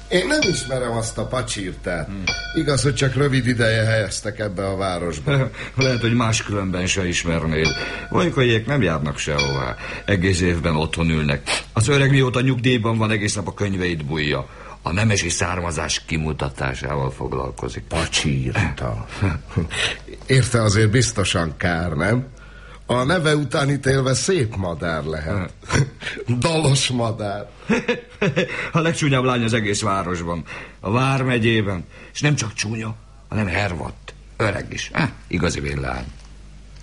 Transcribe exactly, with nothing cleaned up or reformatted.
Én nem ismerem azt a pacsírtát. Hmm. Igaz, hogy csak rövid ideje helyeztek ebbe a városba. Lehet, hogy máskülönben se ismernél. Vajukajiek nem járnak sehová. Egész évben otthon ülnek. Az öreg mióta nyugdíjban van, egész nap a könyveit bújja. A nemesi származás kimutatásával foglalkozik. Pacsírta. Érte, azért biztosan kár, nem? A neve után ítélve szép madár lehet. Dalos madár. A legcsúnyabb lány az egész városban. A Vármegyében. És nem csak csúnya, hanem hervadt. Öreg is. Eh, igazi villány.